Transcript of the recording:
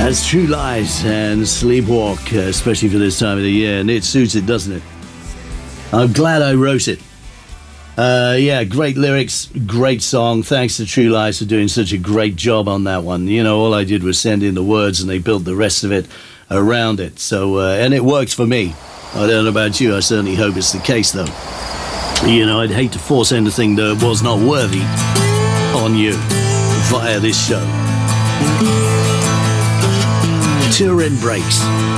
That's True Lies and Sleepwalk, especially for this time of the year, and it suits it, doesn't it? I'm glad I wrote it. Yeah, great lyrics, great song. Thanks to True Lies for doing such a great job on that one. You know, all I did was send in the words and they built the rest of it around it. So, and it works for me. I don't know about you, I certainly hope it's the case, though. You know, I'd hate to force anything that was not worthy on you via this show. Turin Breaks.